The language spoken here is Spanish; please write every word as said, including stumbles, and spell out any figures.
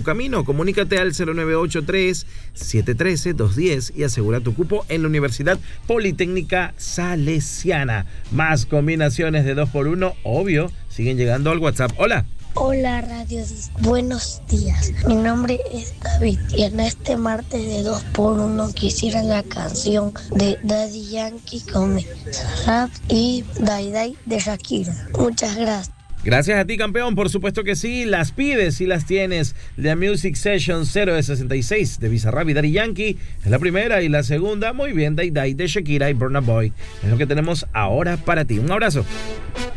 camino. Comunícate al cero nueve ocho tres, siete uno tres, dos uno cero y asegura tu cupo en la Universidad Politécnica Salesiana. Más combinaciones de dos por uno, obvio, siguen llegando al WhatsApp. Hola. Hola Radio Disc, buenos días. Mi nombre es David y en este martes de dos por uno quisiera la canción de Daddy Yankee con Rap y Dai Dai de Shakira. Muchas gracias. Gracias a ti, campeón, por supuesto que sí, las pides y las tienes. The Music Session cero de sesenta y seis de Bizarrap y Daddy Yankee es la primera, y la segunda, muy bien, Dai Dai de Shakira y Burna Boy es lo que tenemos ahora para ti. Un abrazo.